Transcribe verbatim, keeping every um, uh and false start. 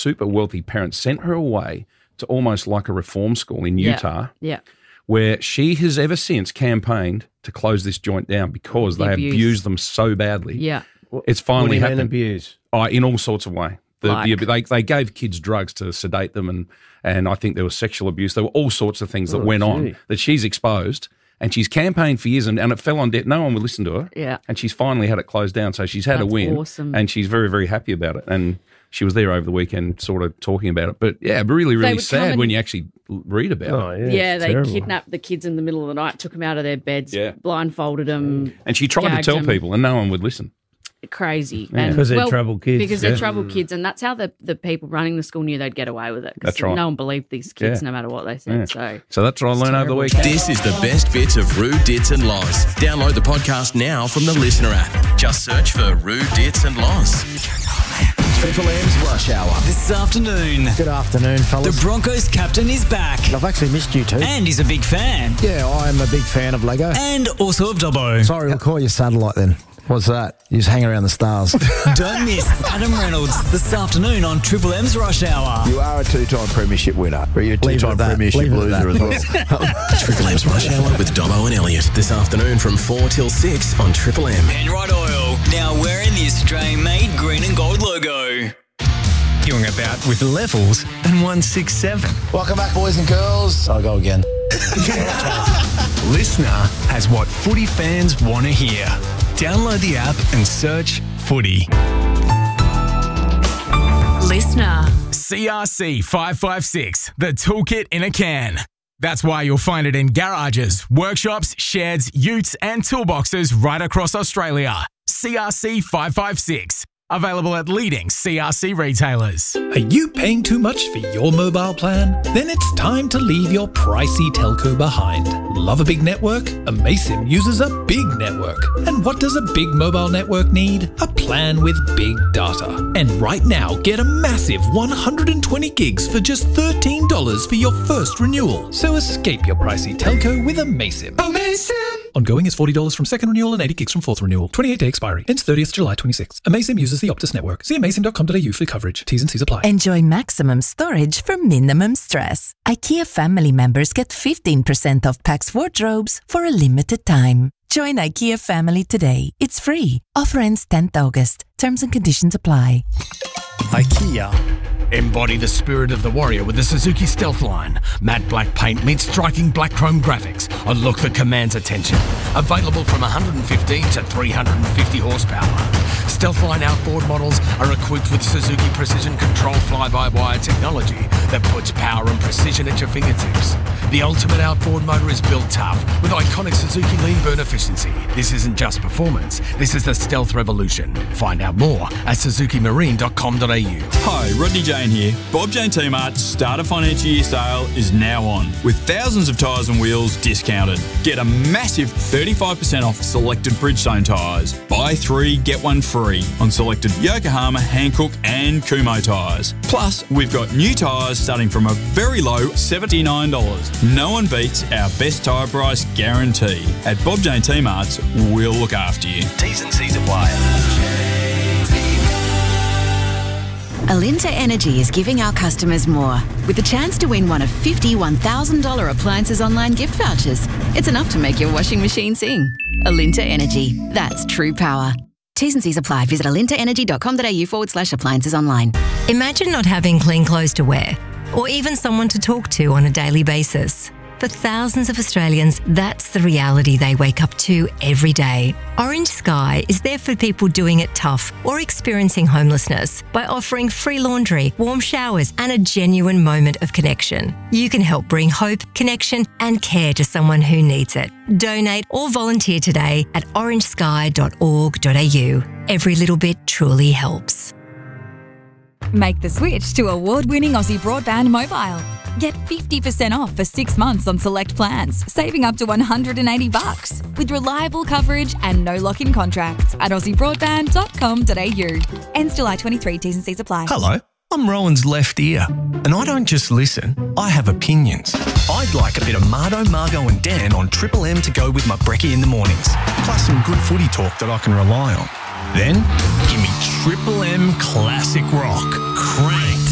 super wealthy parents sent her away to almost like a reform school in Utah. Yeah. yeah. Where she has ever since campaigned to close this joint down because The they abuse. abused them so badly. Yeah. It's finally What do you mean happened. abuse? Oh, in all sorts of way. The, Like- the, they, they gave kids drugs to sedate them, and, and I think there was sexual abuse. There were all sorts of things that Oh, went gee. on that she's exposed, and she's campaigned for years, and, and it fell on deaf. No one would listen to her. Yeah. And she's finally had it closed down, so she's had a That's win, awesome. and she's very, very happy about it. And she was there over the weekend sort of talking about it. But, yeah, really, really would come sad and- when you actually read about Oh, it. yeah. Yeah, it's they terrible. kidnapped the kids in the middle of the night, took them out of their beds, Yeah. blindfolded them. And she tried to Gagged tell them. people, and no one would listen. Crazy. And, 'Cause they're troubled kids. Because they're Yeah. troubled kids. And that's how the, the people running the school knew they'd get away with it. 'cause That's right. No one believed these kids Yeah. no matter what they said. Yeah. So So that's what I learned over the terrible. weekend. This is the best bits of Rude Dits and Loz. Download the podcast now from the Listener app. Just search for Rude Dits and Loz. Triple M's Rush Hour. This afternoon, Good afternoon, the fellas. Broncos captain is back. I've actually missed you too. And he's a big fan. Yeah, I'm a big fan of Lego. And also of Dobbo. Sorry, we'll call you satellite then. What's that? You just hang around the stars. Don't miss Adam Reynolds this afternoon on Triple M's Rush Hour. You are a two-time premiership winner, but you're a Leave it two-time at that. premiership Leave it at loser that. as well. Triple M's Rush Hour with Dobbo and Elliot. This afternoon from four till six on Triple M. Penrite Oil, now wearing the Australian-made green and gold logo. Going about with levels and one six seven. Welcome back, boys and girls. I'll go again. Listener has what footy fans want to hear. Download the app and search footy. Listener. C R C five five six, the toolkit in a can. That's why you'll find it in garages, workshops, sheds, utes, and toolboxes right across Australia. C R C five five six. Available at leading C R C retailers. Are you paying too much for your mobile plan? Then it's time to leave your pricey telco behind. Love a big network? Amaysim uses a big network. And what does a big mobile network need? A plan with big data. And right now, get a massive one hundred twenty gigs for just thirteen dollars for your first renewal. So escape your pricey telco with Amaysim. Amaysim! Ongoing is forty dollars from second renewal and eighty gigs from fourth renewal. twenty-eight day expiry. Ends thirtieth July twenty-sixth. Amaysim uses the Optus network. See amaysim dot com dot a u for coverage. T's and C's apply. Enjoy maximum storage for minimum stress. IKEA family members get fifteen percent off Pax wardrobes for a limited time. Join IKEA family today. It's free. Offer ends tenth August. Terms and conditions apply. IKEA. Embody the spirit of the warrior with the Suzuki Stealth line. Matte black paint meets striking black chrome graphics. A look that commands attention. Available from one hundred fifteen to three hundred fifty horsepower. Stealthline outboard models are equipped with Suzuki Precision Control fly-by-wire technology that puts power and precision at your fingertips. The ultimate outboard motor is built tough with iconic Suzuki lean burn efficiency. This isn't just performance, this is the stealth revolution. Find out more at suzuki marine dot com dot a u. Hi, Rodney Jane here. Bob Jane T-Mart's Starter Financial Year sale is now on, with thousands of tyres and wheels discounted. Get a massive thirty-five percent off selected Bridgestone tyres. Buy three, get one free on selected Yokohama, Hankook and Kumho tyres. Plus, we've got new tyres starting from a very low seventy-nine dollars. No one beats our best tyre price guarantee. At Bob Jane T-Mart's, we'll look after you. T's and C's apply. Alinta Energy is giving our customers more, with the chance to win one of fifty one thousand dollars appliances online gift vouchers. It's enough to make your washing machine sing. Alinta Energy. That's true power. T's and C's apply. Visit alintaenergy.com.au forward slash appliances online. Imagine not having clean clothes to wear, or even someone to talk to on a daily basis. For thousands of Australians, that's the reality they wake up to every day. Orange Sky is there for people doing it tough or experiencing homelessness by offering free laundry, warm showers, and a genuine moment of connection. You can help bring hope, connection, and care to someone who needs it. Donate or volunteer today at orange sky dot org dot a u. Every little bit truly helps. Make the switch to award-winning Aussie Broadband Mobile. Get fifty percent off for six months on select plans, saving up to one hundred eighty bucks with reliable coverage and no lock-in contracts at aussie broadband dot com dot a u. Ends July twenty-third, T's and C's apply. Hello, I'm Rowan's left ear, and I don't just listen, I have opinions. I'd like a bit of Mardo, Margot and Dan on Triple M to go with my brekkie in the mornings, plus some good footy talk that I can rely on. Then, give me Triple M Classic Rock. Crank.